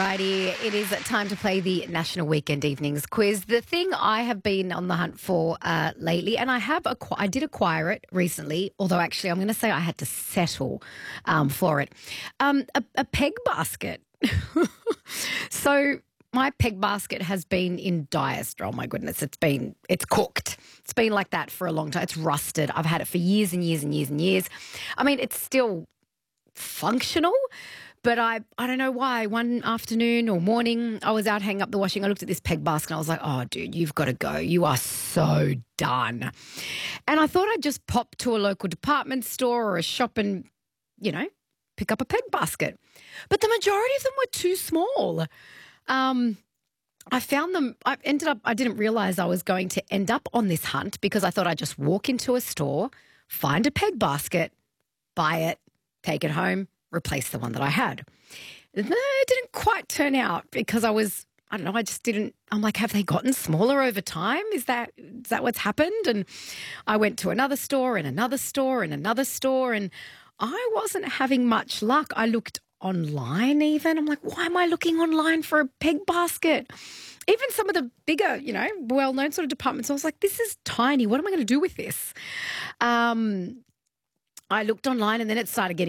Alrighty, it is time to play the National Weekend Evenings quiz. The thing I have been on the hunt for lately, and I did acquire it recently, although actually I'm going to say I had to settle for it, a peg basket. So my peg basket has been in dire straits. Oh my goodness, it's cooked. It's been like that for a long time. It's rusted. I've had it for years and years and years and years. I mean, it's still functional. But I don't know why. One afternoon or morning, I was out hanging up the washing. I looked at this peg basket and I was like, oh, dude, you've got to go. You are so done. And I thought I'd just pop to a local department store or a shop and, pick up a peg basket. But the majority of them were too small. I found them, I didn't realize I was going to end up on this hunt because I thought I'd just walk into a store, find a peg basket, buy it, take it home, replace the one that I had. It didn't quite turn out because I'm like, have they gotten smaller over time? Is that what's happened? And I went to another store and another store and another store and I wasn't having much luck. I looked online even. I'm like, why am I looking online for a peg basket? Even some of the bigger, well-known sort of departments, I was like, this is tiny. What am I going to do with this? I looked online and then it started getting